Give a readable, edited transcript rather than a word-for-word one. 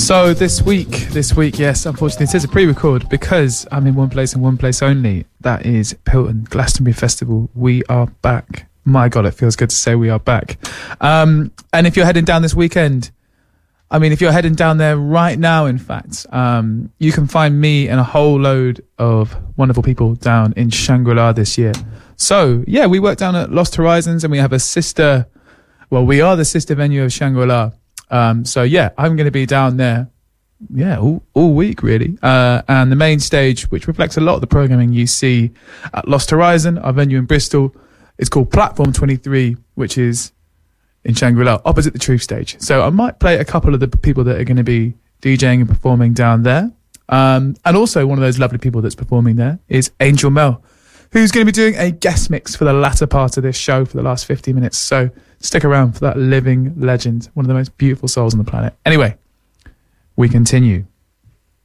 So this week, yes, unfortunately, it is a pre-record because I'm in one place and one place only. That is Pilton Glastonbury Festival. We are back. My God, it feels good to say we are back. And if you're heading down this weekend, if you're heading down there right now, in fact, you can find me and a whole load of wonderful people down in Shangri-La this year. So, yeah, we work down at Lost Horizons and we have we are the sister venue of Shangri-La. So yeah, I'm going to be down there, all week really. And the main stage, which reflects a lot of the programming you see at Lost Horizon, our venue in Bristol, is called Platform 23, which is in Shangri-La, opposite the Truth stage. So I might play a couple of the people that are going to be DJing and performing down there. And also one of those lovely people that's performing there is Angel Mel, who's going to be doing a guest mix for the latter part of this show for the last 50 minutes. So stick around for that living legend, one of the most beautiful souls on the planet. Anyway, we continue.